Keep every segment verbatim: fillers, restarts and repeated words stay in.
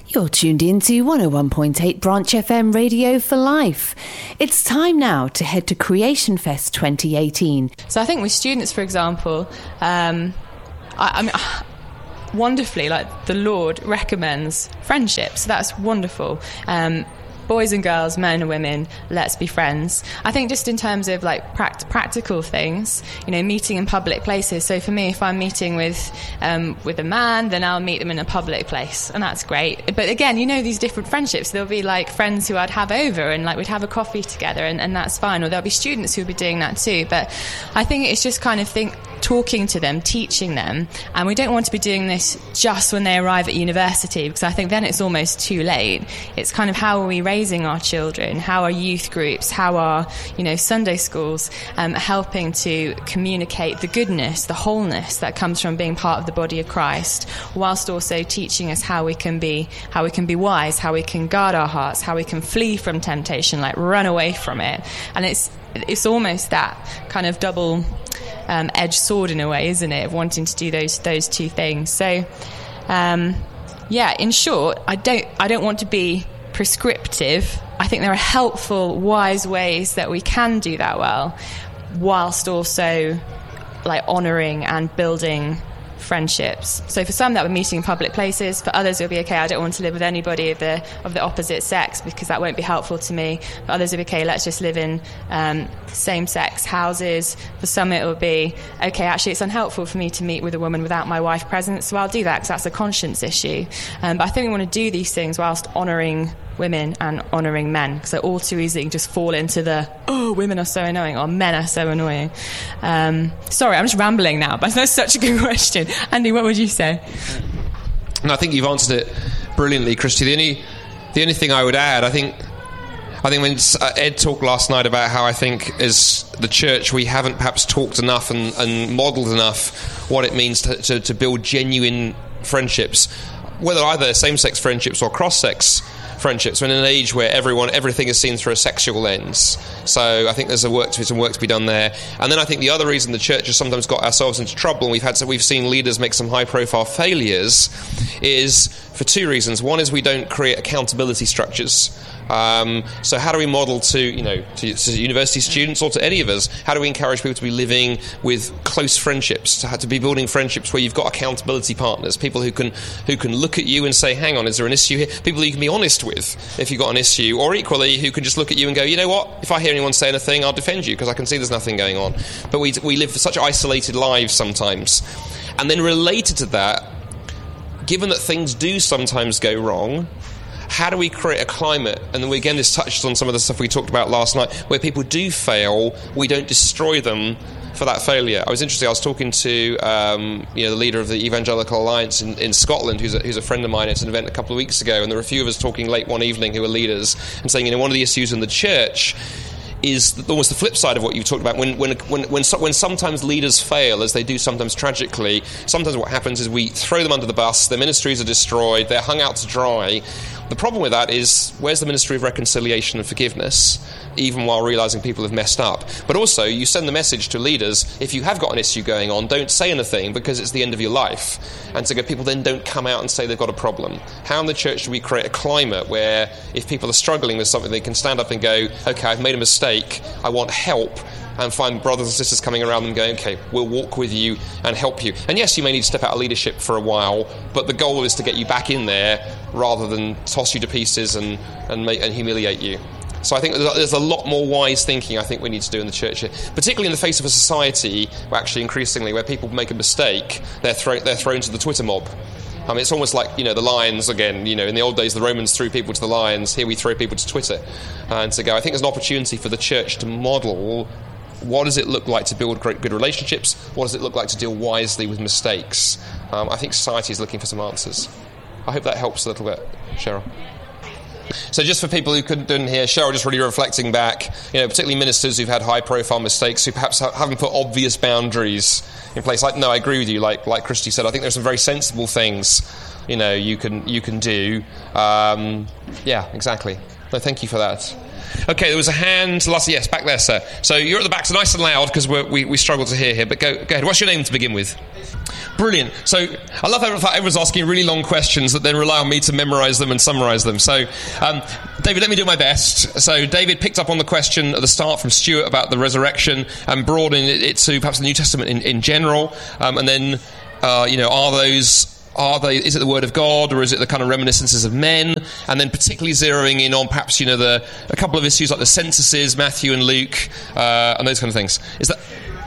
You're tuned in to one oh one point eight Branch F M Radio for Life. It's time now to head to Creation Fest twenty eighteen. So I think with students, for example, um, I, I mean, wonderfully, like the Lord recommends friendship. So that's wonderful. Um, boys and girls, men and women, let's be friends. I think just in terms of like pract- practical things, you know, meeting in public places. So for me, if I'm meeting with um, with a man, then I'll meet them in a public place, and that's great. But again, you know, these different friendships, there'll be like friends who I'd have over and like we'd have a coffee together, and, and that's fine. Or there'll be students who'll be doing that too. But I think it's just kind of think talking to them, teaching them, and we don't want to be doing this just when they arrive at university, because I think then it's almost too late. It's kind of how are we raising our children, how are youth groups, how are, you know, Sunday schools um, helping to communicate the goodness, the wholeness that comes from being part of the body of Christ, whilst also teaching us how we can be how we can be wise, how we can guard our hearts, how we can flee from temptation, like run away from it. And it's it's almost that kind of double Um, edged sword in a way, isn't it, of wanting to do those those two things. So um, yeah, in short, I don't I don't want to be prescriptive. I think there are helpful, wise ways that we can do that well, whilst also like honouring and building friendships. So for some that would meeting in public places, for others it'll be okay, I don't want to live with anybody of the of the opposite sex because that won't be helpful to me. For others it'll be okay, let's just live in um, same-sex houses. For some it will be okay, actually it's unhelpful for me to meet with a woman without my wife present, so I'll do that because that's a conscience issue. Um, but I think we want to do these things whilst honouring women and honouring men, because they're all too easy to just fall into the oh, women are so annoying or men are so annoying. Um, sorry, I'm just rambling now, but that's such a good question. Andy, what would you say? And I think you've answered it brilliantly, Christy. The only the only thing I would add, I think I think when Ed talked last night about how I think as the church we haven't perhaps talked enough and, and modelled enough what it means to, to, to build genuine friendships, whether either same-sex friendships or cross-sex friendships. We're in an age where everyone, everything is seen through a sexual lens. So I think there's a work to some work to be done there. And then I think the other reason the church has sometimes got ourselves into trouble, and we've had, so we've seen leaders make some high-profile failures, is for two reasons. One is we don't create accountability structures. Um, so how do we model to, you know, to, to university students or to any of us, how do we encourage people to be living with close friendships, to, to be building friendships where you've got accountability partners, people who can who can look at you and say, hang on, is there an issue here? People who you can be honest with if you've got an issue, or equally who can just look at you and go, you know what, if I hear anyone say anything, I'll defend you because I can see there's nothing going on. But we we live such isolated lives sometimes. And then related to that, given that things do sometimes go wrong, how do we create a climate, and then we, again, this touched on some of the stuff we talked about last night, where people do fail, we don't destroy them for that failure. I was interested, I was talking to um, you know, the leader of the Evangelical Alliance in, in Scotland, who's a, who's a friend of mine at an event a couple of weeks ago, and there were a few of us talking late one evening who were leaders, and saying, you know, one of the issues in the church is almost the flip side of what you've talked about. When when when when, so, when sometimes leaders fail, as they do sometimes tragically, sometimes what happens is we throw them under the bus, their ministries are destroyed, they're hung out to dry. The problem with that is, where's the ministry of reconciliation and forgiveness, even while realising people have messed up? But also, you send the message to leaders, if you have got an issue going on, don't say anything because it's the end of your life. And so people then don't come out and say they've got a problem. How in the church do we create a climate where if people are struggling with something, they can stand up and go, okay, I've made a mistake, I want help, and find brothers and sisters coming around them going, okay, we'll walk with you and help you. And yes, you may need to step out of leadership for a while, but the goal is to get you back in there rather than toss you to pieces and, and, make, and humiliate you. So I think there's a lot more wise thinking I think we need to do in the church here, particularly in the face of a society where actually increasingly where people make a mistake, they're, throw, they're thrown to the Twitter mob. I mean, it's almost like, you know, the lions again. You know, in the old days, the Romans threw people to the lions. Here we throw people to Twitter. And to go, I think there's an opportunity for the church to model what does it look like to build great, good relationships? What does it look like to deal wisely with mistakes? Um, I think society is looking for some answers. I hope that helps a little bit, Cheryl. So just for people who couldn't didn't hear, Cheryl just really reflecting back, you know, particularly ministers who've had high-profile mistakes, who perhaps ha- haven't put obvious boundaries in place. Like, no, I agree with you. Like, like Christy said, I think there's some very sensible things, you know, you can you can do. Um, yeah, exactly. No, thank you for that. Okay, there was a hand. Last, yes, back there, sir. So you're at the back, so nice and loud because we we struggle to hear here. But go, go ahead. What's your name to begin with? Brilliant. So I love how everyone's asking really long questions that then rely on me to memorize them and summarize them. So, um, David, let me do my best. So David picked up on the question at the start from Stuart about the resurrection and broadened it to perhaps the New Testament in, in general. Um, and then, uh, you know, are those... Are they? Is it the word of God, or is it the kind of reminiscences of men? And then particularly zeroing in on perhaps, you know, the a couple of issues like the censuses, Matthew and Luke, uh, and those kind of things. Is that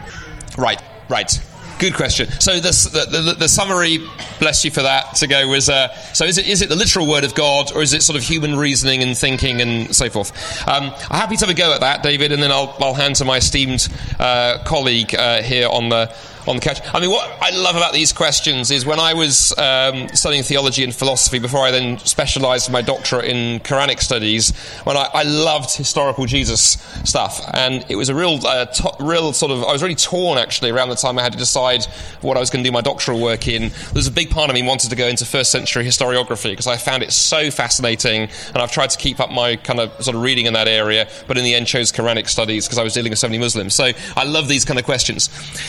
right? Right. Good question. So the, the, the, the summary, bless you for that, to go was, uh, so is it is it the literal word of God, or is it sort of human reasoning and thinking and so forth? Um, I'm happy to have a go at that, David, and then I'll, I'll hand to my esteemed uh, colleague uh, here on the on the couch. I mean, what I love about these questions is when I was um, studying theology and philosophy before I then specialised in my doctorate in Quranic studies, when I, I loved historical Jesus stuff, and it was a real, uh, to- real sort of, I was really torn actually around the time I had to decide what I was going to do my doctoral work in. There's a big part of me wanted to go into first century historiography because I found it so fascinating, and I've tried to keep up my kind of sort of reading in that area, but in the end chose Quranic studies because I was dealing with so many Muslims. So I love these kind of questions.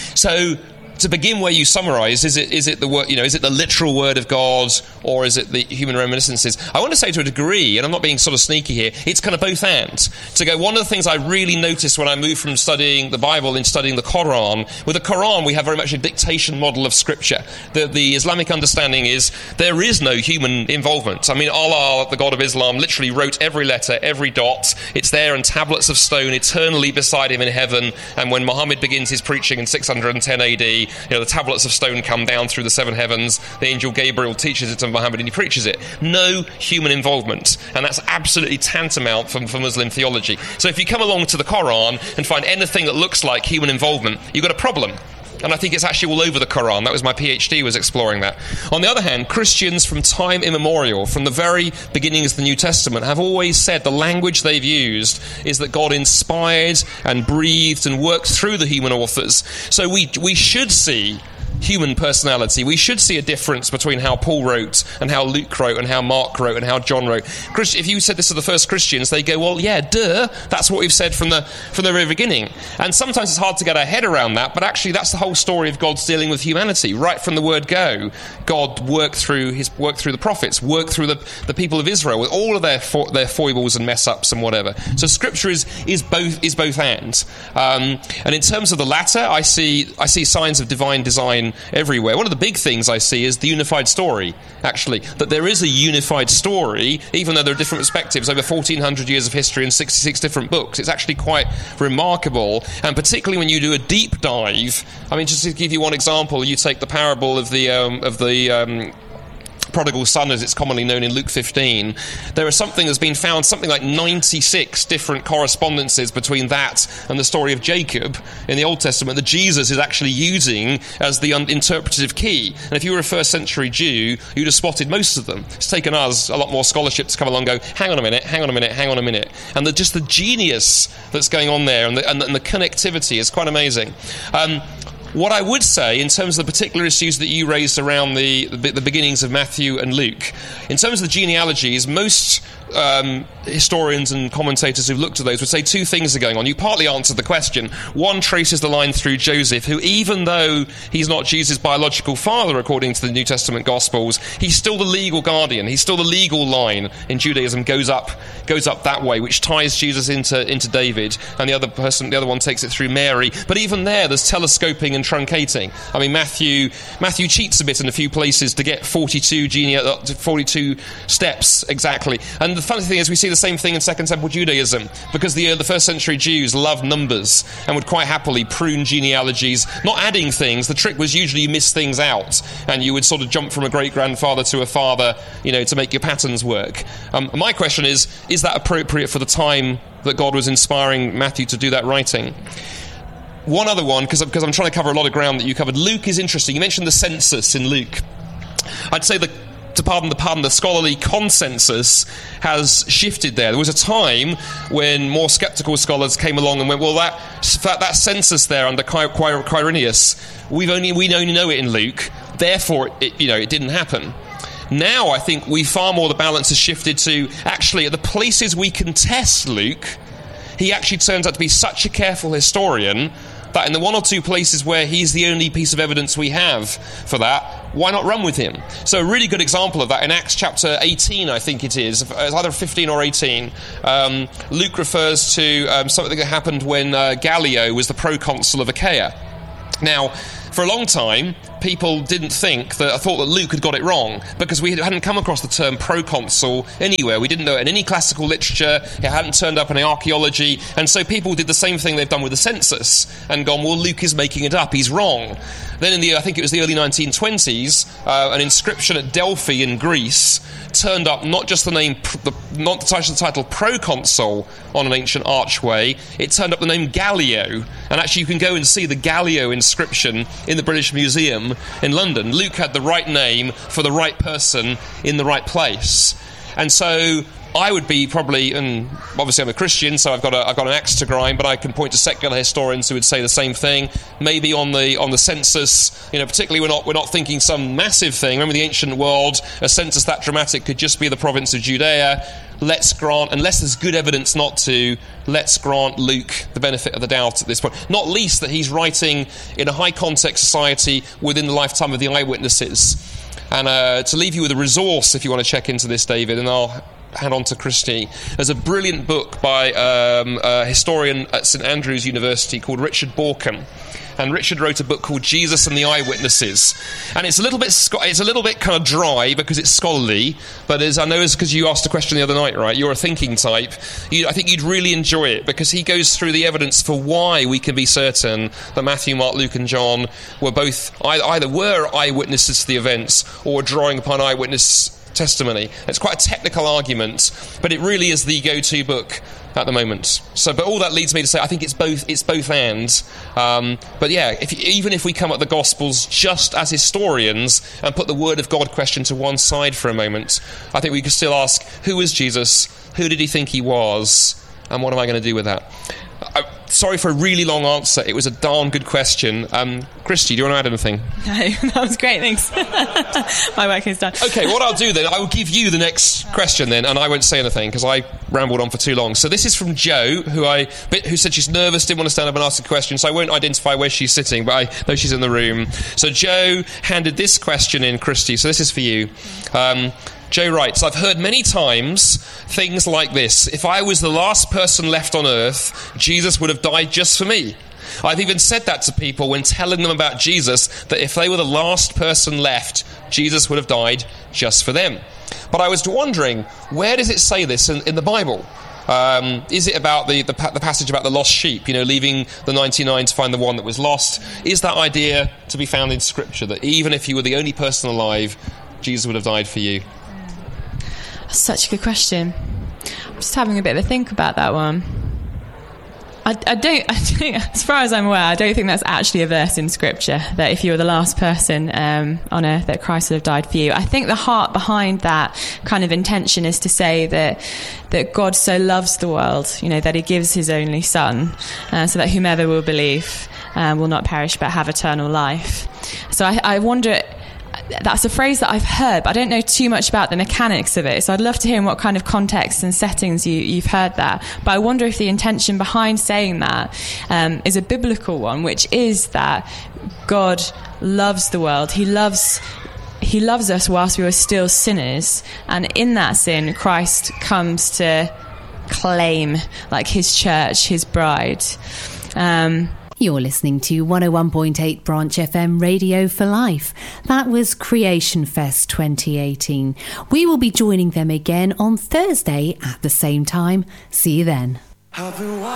So to begin where you summarise, is it is it the word, you know, is it the literal word of God, or is it the human reminiscences? I want to say to a degree, and I'm not being sort of sneaky here, it's kind of both and. To go, one of the things I really noticed when I moved from studying the Bible and studying the Quran, with the Quran we have very much a dictation model of scripture. The, the Islamic understanding is there is no human involvement. I mean, Allah, the God of Islam, literally wrote every letter, every dot. It's there in tablets of stone, eternally beside him in heaven. And when Muhammad begins his preaching in six hundred ten A D, you know, the tablets of stone come down through the seven heavens. The angel Gabriel teaches it to Muhammad and he preaches it. No human involvement. And that's absolutely tantamount for, for Muslim theology. So if you come along to the Quran and find anything that looks like human involvement, you've got a problem. And I think it's actually all over the Quran. That was my PhD, was exploring that. On the other hand, Christians from time immemorial, from the very beginnings of the New Testament, have always said the language they've used is that God inspired and breathed and worked through the human authors. So we we should see human personality. We should see a difference between how Paul wrote and how Luke wrote and how Mark wrote and how John wrote. Christ- if you said this to the first Christians, they go, well, yeah, duh, that's what we've said from the from the very beginning. And sometimes it's hard to get our head around that, but actually that's the whole story of God's dealing with humanity. Right from the word go, God worked through his worked through the prophets, worked through the, the people of Israel with all of their fo- their foibles and mess ups and whatever. So Scripture is is both is both and. Um, and in terms of the latter, I see I see signs of divine design everywhere. One of the big things I see is the unified story, actually, that there is a unified story, even though there are different perspectives over fourteen hundred years of history and sixty-six different books. It's actually quite remarkable, and particularly when you do a deep dive. I mean, just to give you one example, you take the parable of the um, of the um, prodigal son, as it's commonly known in Luke fifteen. There is something that's been found, something like ninety-six different correspondences between that and the story of Jacob in the Old Testament that Jesus is actually using as the un- interpretative key. And if you were a first century Jew, you'd have spotted most of them. It's taken us a lot more scholarship to come along and go, hang on a minute, hang on a minute, hang on a minute. And the, just the genius that's going on there and the, and the, and the connectivity is quite amazing. Um, What I would say, in terms of the particular issues that you raised around the, the, the beginnings of Matthew and Luke, in terms of the genealogies, most um, historians and commentators who've looked at those would say two things are going on. You partly answered the question. One traces the line through Joseph, who, even though he's not Jesus' biological father, according to the New Testament Gospels, he's still the legal guardian. He's still the legal line in Judaism, goes up goes up that way, which ties Jesus into, into David, and the other person, the other one takes it through Mary. But even there, there's telescoping and truncating. I mean, Matthew Matthew cheats a bit in a few places to get forty-two gene- forty-two steps exactly. And the funny thing is, we see the same thing in Second Temple Judaism, because the, uh, the first century Jews loved numbers and would quite happily prune genealogies, not adding things. The trick was usually you miss things out, and you would sort of jump from a great-grandfather to a father, you know, to make your patterns work. Um, my question is, is that appropriate for the time that God was inspiring Matthew to do that writing? One other one, because because I'm trying to cover a lot of ground that you covered. Luke is interesting. You mentioned the census in Luke. I'd say the to pardon the pun, the scholarly consensus has shifted there. There was a time when more sceptical scholars came along and went, well, that that, that census there under Quirinius, we've only we only know it in Luke, therefore it, you know it didn't happen. Now I think we far more the balance has shifted to, actually, at the places we can test Luke, he actually turns out to be such a careful historian that in the one or two places where he's the only piece of evidence we have for that, why not run with him? So a really good example of that in Acts chapter eighteen, I think it is, it's either fifteen or eighteen, um, Luke refers to um, something that happened when uh, Gallio was the proconsul of Achaia. Now, for a long time, people didn't think that, I thought that Luke had got it wrong, because we hadn't come across the term proconsul anywhere. We didn't know it in any classical literature, it hadn't turned up in archaeology, and so people did the same thing they've done with the census, and gone, well, Luke is making it up, he's wrong. Then in the, I think it was the early nineteen twenties, uh, an inscription at Delphi in Greece turned up not just the name, the, not the title, the title proconsul on an ancient archway, it turned up the name Gallio, and actually you can go and see the Gallio inscription in the British Museum in London. Luke had the right name for the right person in the right place. And so I would be probably, and obviously I'm a Christian, so I've got a, I've got an axe to grind, but I can point to secular historians who would say the same thing. Maybe on the on the census, you know, particularly we're not we're not thinking some massive thing. Remember the ancient world, a census that dramatic could just be the province of Judea. Let's grant, unless there's good evidence not to, let's grant Luke the benefit of the doubt at this point. Not least that he's writing in a high context society within the lifetime of the eyewitnesses. And uh, to leave you with a resource, if you want to check into this, David, and I'll hand on to Christy. There's a brilliant book by um, a historian at St Andrews University called Richard Borkham. And Richard wrote a book called Jesus and the Eyewitnesses, and it's a little bit it's a little bit kind of dry because it's scholarly. But as I know, it's because you asked a question the other night, right? You're a thinking type. You, I think you'd really enjoy it because he goes through the evidence for why we can be certain that Matthew, Mark, Luke, and John were both either were eyewitnesses to the events or were drawing upon eyewitness testimony. It's quite a technical argument, but it really is the go-to book at the moment. So, but all that leads me to say, I think it's both. It's both and. Um, but yeah, if, even if we come at the Gospels just as historians and put the Word of God question to one side for a moment, I think we could still ask: who is Jesus? Who did he think he was? And what am I going to do with that? I, sorry for a really long answer. It was a darn good question. Um, Christy, do you want to add anything? No, that was great, thanks. My work is done. Okay, what I'll do then, I will give you the next question then, and I won't say anything because I rambled on for too long. So this is from Jo, who I who said she's nervous, didn't want to stand up and ask a question, so I won't identify where she's sitting, but I know she's in the room. So Jo handed this question in, Christy, so this is for you. Um, Jo writes, I've heard many times things like this: if I was the last person left on earth, Jesus would have died just for me. I've even said that to people when telling them about Jesus, that if they were the last person left, Jesus would have died just for them. But I was wondering, where does it say this in, in the Bible? Um, is it about the, the, the passage about the lost sheep, you know, leaving the ninety-nine to find the one that was lost? Is that idea to be found in Scripture, that even if you were the only person alive, Jesus would have died for you? Such a good question. I'm just having a bit of a think about that one. I, I, don't, I don't, as far as I'm aware, I don't think that's actually a verse in Scripture, that if you were the last person um, on earth, that Christ would have died for you. I think the heart behind that kind of intention is to say that that God so loves the world, you know, that he gives his only Son, uh, so that whomever will believe uh, will not perish but have eternal life. So I, I wonder... That's a phrase that I've heard, but I don't know too much about the mechanics of it. So I'd love to hear in what kind of context and settings you, you've heard that. But I wonder if the intention behind saying that um, is a biblical one, which is that God loves the world. He loves He loves us whilst we were still sinners. And in that sin, Christ comes to claim, like, his church, his bride. Um You're listening to one oh one point eight Branch F M Radio for Life. That was Creation Fest twenty eighteen. We will be joining them again on Thursday at the same time. See you then.